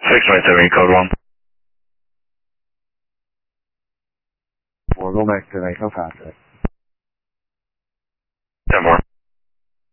627, code 1. We'll go back to Echo Patrick.